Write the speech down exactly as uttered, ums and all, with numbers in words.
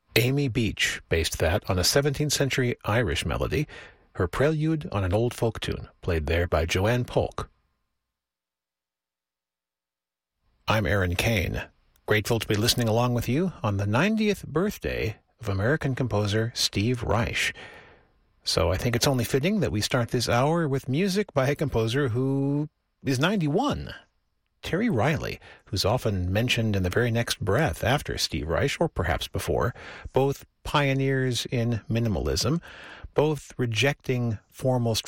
Amy Beach based that on a seventeenth century Irish melody, her prelude on an old folk tune, played there by Joanne Polk. I'm Aaron Kane, grateful to be listening along with you on the ninetieth birthday of American composer Steve Reich. So I think it's only fitting that we start this hour with music by a composer who is ninety-one. Terry Riley, who's often mentioned in the very next breath after Steve Reich, or perhaps before, both pioneers in minimalism, both rejecting formal structure